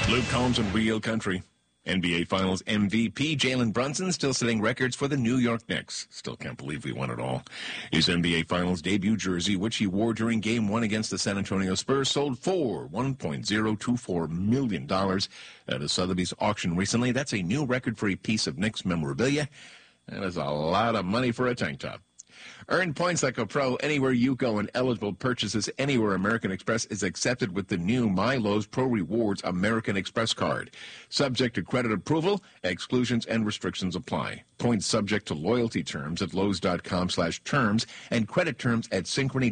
Luke Combs and Real Country. NBA Finals MVP Jalen Brunson still setting records for the New York Knicks. Still can't believe we won it all. His NBA Finals debut jersey, which he wore during Game 1 against the San Antonio Spurs, sold for $1.024 million at a Sotheby's auction recently. That's a new record for a piece of Knicks memorabilia. That is a lot of money for a tank top. Earn points like a pro anywhere you go, and eligible purchases anywhere American Express is accepted with the new MyLowe's Pro Rewards American Express card. Subject to credit approval, exclusions and restrictions apply. Points subject to loyalty terms at Lowe's.com/terms and credit terms at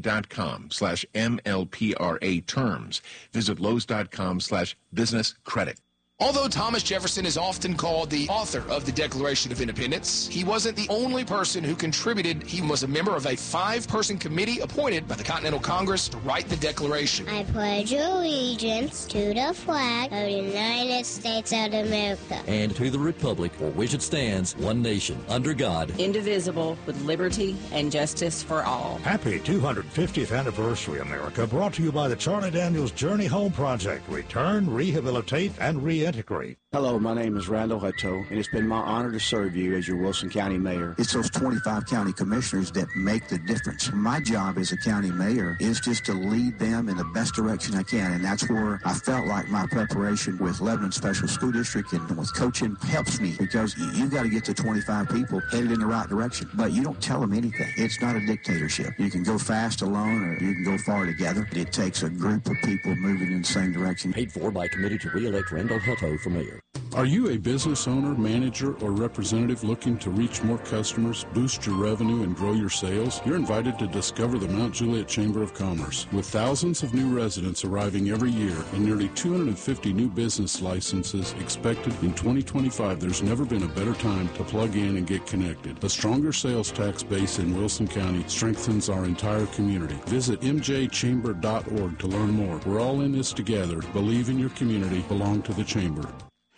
Synchrony.com/MLPRA terms. Visit Lowe's.com/business credit. Although Thomas Jefferson is often called the author of the Declaration of Independence, he wasn't the only person who contributed. He was a member of a 5-person committee appointed by the Continental Congress to write the Declaration. I pledge allegiance to the flag of the United States of America and to the republic for which it stands, one nation, under God, indivisible, with liberty and justice for all. Happy 250th anniversary, America, brought to you by the Charlie Daniels Journey Home Project. Return, rehabilitate, and reintegrate. Hello, my name is Randall Hutto, and it's been my honor to serve you as your Wilson County Mayor. It's those 25 county commissioners that make the difference. My job as a county mayor is just to lead them in the best direction I can, and that's where I felt like my preparation with Lebanon Special School District and with coaching helps me, because you got to get to 25 people headed in the right direction, but you don't tell them anything. It's not a dictatorship. You can go fast alone, or you can go far together. It takes a group of people moving in the same direction. Paid for by committee to re-elect Randall Hutto for mayor. Are you a business owner, manager, or representative looking to reach more customers, boost your revenue, and grow your sales? You're invited to discover the Mount Juliet Chamber of Commerce. With thousands of new residents arriving every year and nearly 250 new business licenses expected in 2025, there's never been a better time to plug in and get connected. A stronger sales tax base in Wilson County strengthens our entire community. Visit mjchamber.org to learn more. We're all in this together. Believe in your community. Belong to the Chamber.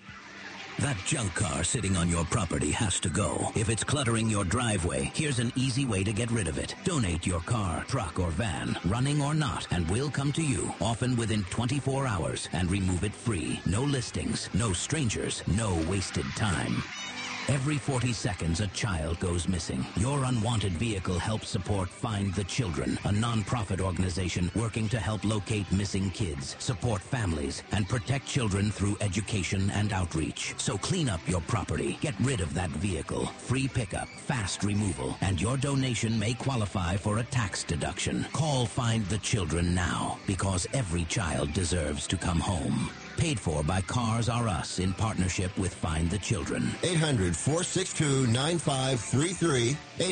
That junk car sitting on your property has to go. If it's cluttering your driveway, here's an easy way to get rid of it. Donate your car, truck, or van, running or not, and we'll come to you, often within 24 hours, and remove it free. No listings, no strangers, no wasted time. Every 40 seconds, a child goes missing. Your unwanted vehicle helps support Find the Children, a nonprofit organization working to help locate missing kids, support families, and protect children through education and outreach. So clean up your property. Get rid of that vehicle. Free pickup, fast removal, and your donation may qualify for a tax deduction. Call Find the Children now, because every child deserves to come home. Paid for by Cars R Us in partnership with Find the Children. 800-462-9533.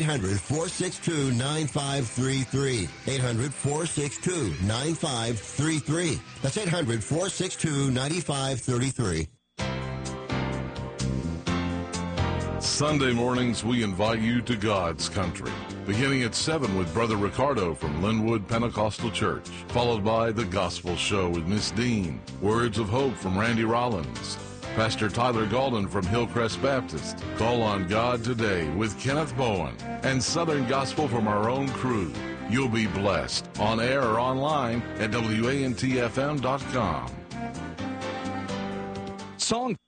800-462-9533. 800-462-9533. That's 800-462-9533. Sunday mornings, we invite you to God's country. Beginning at 7 with Brother Ricardo from Linwood Pentecostal Church, followed by The Gospel Show with Miss Dean, Words of Hope from Randy Rollins, Pastor Tyler Galden from Hillcrest Baptist, Call on God Today with Kenneth Bowen, and Southern Gospel from our own crew. You'll be blessed on air or online at WANTFM.com. Song